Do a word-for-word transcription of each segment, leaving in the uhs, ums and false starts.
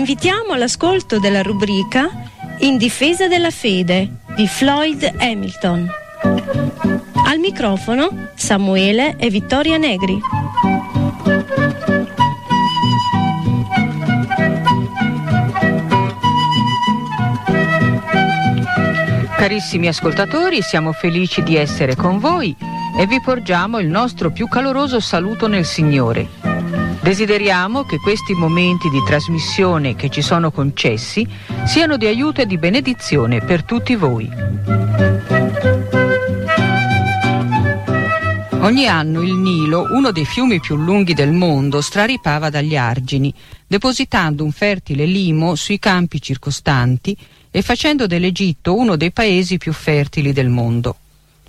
invitiamo all'ascolto della rubrica In difesa della fede di Floyd Hamilton. Al microfono Samuele e Vittoria Negri. Carissimi ascoltatori, siamo felici di essere con voi e vi porgiamo il nostro più caloroso saluto nel Signore. Desideriamo che questi momenti di trasmissione che ci sono concessi siano di aiuto e di benedizione per tutti voi. Ogni anno il Nilo, uno dei fiumi più lunghi del mondo, straripava dagli argini, depositando un fertile limo sui campi circostanti e facendo dell'Egitto uno dei paesi più fertili del mondo.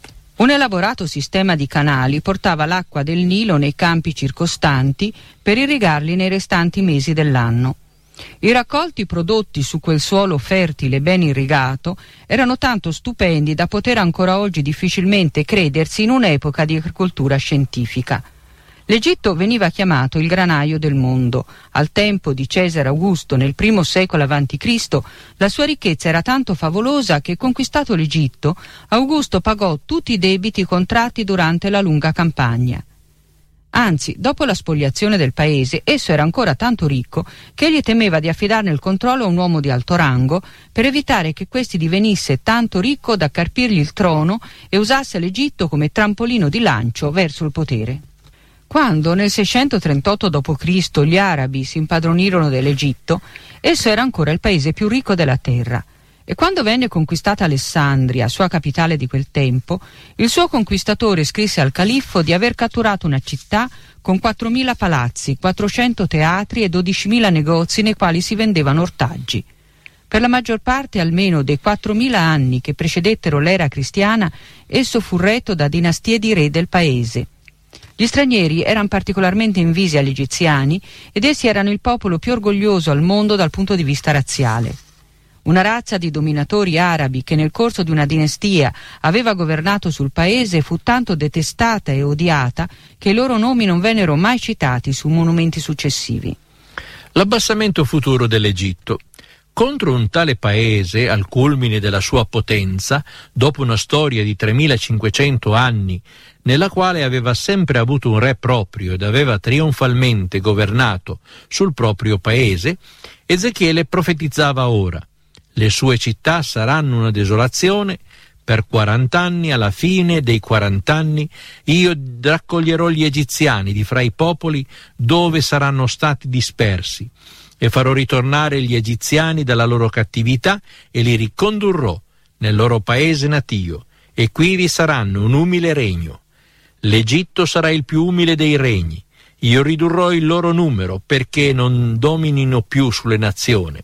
Un elaborato sistema di canali portava l'acqua del Nilo nei campi circostanti per irrigarli nei restanti mesi dell'anno. I raccolti prodotti su quel suolo fertile e ben irrigato erano tanto stupendi da poter ancora oggi difficilmente credersi in un'epoca di agricoltura scientifica. L'Egitto veniva chiamato il granaio del mondo. Al tempo di Cesare Augusto, nel primo secolo avanti Cristo, la sua ricchezza era tanto favolosa che, conquistato l'Egitto, Augusto pagò tutti i debiti contratti durante la lunga campagna. Anzi, dopo la spoliazione del paese, esso era ancora tanto ricco che egli temeva di affidarne il controllo a un uomo di alto rango per evitare che questi divenisse tanto ricco da carpirgli il trono e usasse l'Egitto come trampolino di lancio verso il potere. Quando nel seicentotrentotto dopo Cristo gli arabi si impadronirono dell'Egitto, esso era ancora il paese più ricco della terra, e quando venne conquistata Alessandria, sua capitale di quel tempo, il suo conquistatore scrisse al califfo di aver catturato una città con quattromila palazzi, quattrocento teatri e dodicimila negozi nei quali si vendevano ortaggi. Per la maggior parte almeno dei quattromila anni che precedettero l'era cristiana, esso fu retto da dinastie di re del paese. Gli stranieri erano particolarmente invisi agli egiziani ed essi erano il popolo più orgoglioso al mondo dal punto di vista razziale. Una razza di dominatori arabi che nel corso di una dinastia aveva governato sul paese fu tanto detestata e odiata che i loro nomi non vennero mai citati su monumenti successivi. L'abbassamento futuro dell'Egitto. Contro un tale paese, al culmine della sua potenza, dopo una storia di tremilacinquecento anni, nella quale aveva sempre avuto un re proprio ed aveva trionfalmente governato sul proprio paese, Ezechiele profetizzava ora: le sue città saranno una desolazione, per quarant'anni, alla fine dei quarant'anni, io raccoglierò gli egiziani di fra i popoli dove saranno stati dispersi, e farò ritornare gli egiziani dalla loro cattività e li ricondurrò nel loro paese natio, e qui vi saranno un umile regno. L'Egitto sarà il più umile dei regni. Io ridurrò il loro numero perché non dominino più sulle nazioni.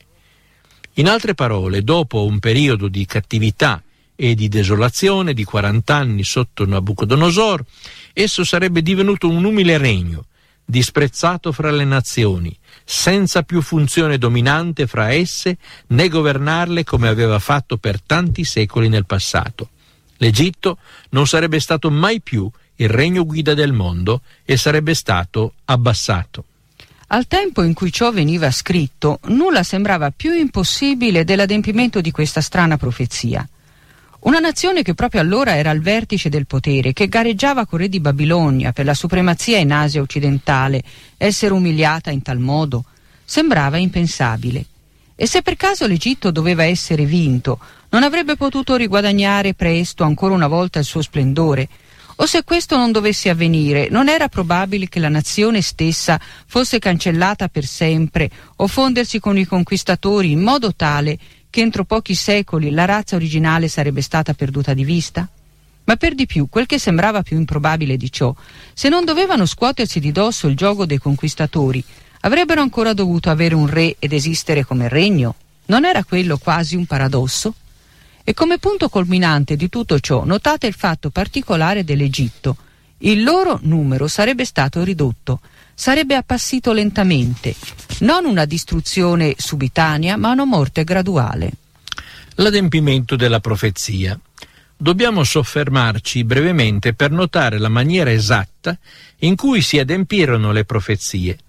In altre parole, dopo un periodo di cattività e di desolazione di quarant'anni sotto Nabucodonosor, esso sarebbe divenuto un umile regno, disprezzato fra le nazioni, senza più funzione dominante fra esse, né governarle come aveva fatto per tanti secoli nel passato. L'Egitto non sarebbe stato mai più il regno guida del mondo e sarebbe stato abbassato. Al tempo in cui ciò veniva scritto, nulla sembrava più impossibile dell'adempimento di questa strana profezia. Una nazione che proprio allora era al vertice del potere, che gareggiava col re di Babilonia per la supremazia in Asia occidentale, essere umiliata in tal modo, sembrava impensabile. E se per caso l'Egitto doveva essere vinto, non avrebbe potuto riguadagnare presto ancora una volta il suo splendore? O se questo non dovesse avvenire, non era probabile che la nazione stessa fosse cancellata per sempre o fondersi con i conquistatori in modo tale che entro pochi secoli la razza originale sarebbe stata perduta di vista? Ma per di più, quel che sembrava più improbabile di ciò, se non dovevano scuotersi di dosso il giogo dei conquistatori, avrebbero ancora dovuto avere un re ed esistere come regno? Non era quello quasi un paradosso? E come punto culminante di tutto ciò, notate il fatto particolare dell'Egitto. Il loro numero sarebbe stato ridotto, sarebbe appassito lentamente, non una distruzione subitanea, ma una morte graduale. L'adempimento della profezia. Dobbiamo soffermarci brevemente per notare la maniera esatta in cui si adempirono le profezie.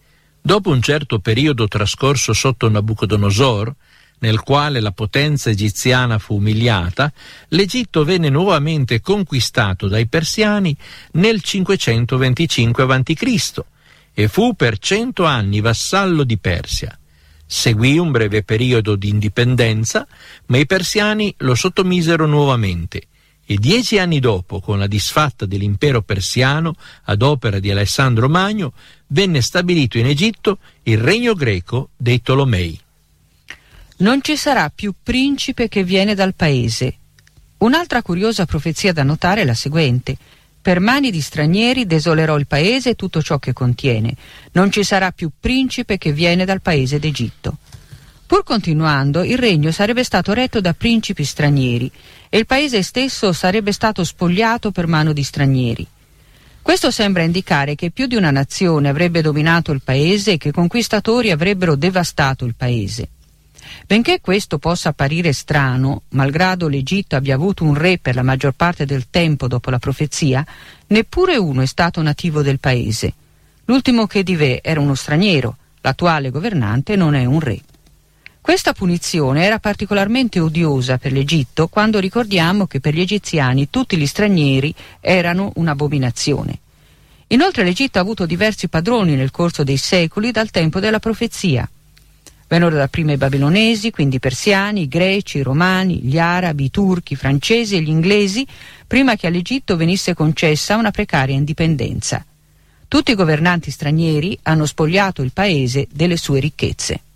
Dopo un certo periodo trascorso sotto Nabucodonosor, nel quale la potenza egiziana fu umiliata, l'Egitto venne nuovamente conquistato dai persiani nel cinquecentoventicinque avanti Cristo e fu per cento anni vassallo di Persia. Seguì un breve periodo di indipendenza, ma i persiani lo sottomisero nuovamente e dieci anni dopo, con la disfatta dell'impero persiano ad opera di Alessandro Magno, venne stabilito in Egitto il regno greco dei Tolomei. Non ci sarà più principe che viene dal paese. Un'altra curiosa profezia da notare è la seguente: per mani di stranieri desolerò il paese e tutto ciò che contiene. Non ci sarà più principe che viene dal paese d'Egitto. Pur continuando, il regno sarebbe stato retto da principi stranieri e il paese stesso sarebbe stato spogliato per mano di stranieri. Questo sembra indicare che più di una nazione avrebbe dominato il paese e che conquistatori avrebbero devastato il paese. Benché questo possa apparire strano, malgrado l'Egitto abbia avuto un re per la maggior parte del tempo dopo la profezia, neppure uno è stato nativo del paese. L'ultimo Chedivè era uno straniero, l'attuale governante non è un re. Questa punizione era particolarmente odiosa per l'Egitto quando ricordiamo che per gli egiziani tutti gli stranieri erano un'abominazione. Inoltre l'Egitto ha avuto diversi padroni nel corso dei secoli dal tempo della profezia. Vennero dapprima i babilonesi, quindi i persiani, i greci, i romani, gli arabi, i turchi, i francesi e gli inglesi, prima che all'Egitto venisse concessa una precaria indipendenza. Tutti i governanti stranieri hanno spogliato il paese delle sue ricchezze.